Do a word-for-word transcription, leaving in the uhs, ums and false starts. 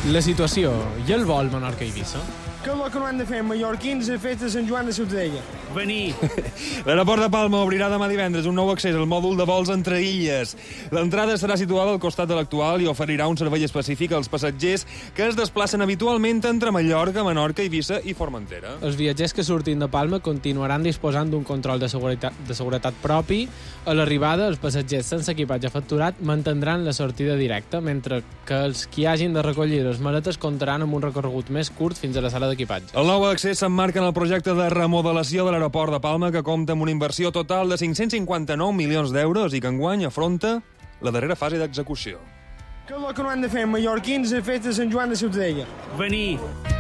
La situació i el vol Menorca-Eivissa. Que és el que no han de fer mallorquins a festa de Sant Joan de Ciutadella? Venir. L'aeroport de Palma obrirà demà divendres un nou accés al mòdul de vols entre illes. L'entrada estarà situada al costat de l'actual i oferirà un servei específic als passatgers que es desplacen habitualment entre Mallorca, Menorca, Eivissa i Formentera. Els viatgers que surtin de Palma continuaran disposant d'un control de seguretat, de seguretat propi. A l'arribada, els passatgers sense equipatge facturat mantindran la sortida directa, mentre que els qui hagin de recollir les maletes comptaran amb un recorregut més curt fins a la sala d'equipatge. El nou accés s'emmarca en el projecte de remodelació de l'aeroport de Palma, que compta amb una inversió total de cinc-cents cinquanta-nou milions d'euros i que enguany afronta la darrera fase d'execució. Que és el que no han de fer mallorquins a festa de Sant Joan de Ciutadella? Venir.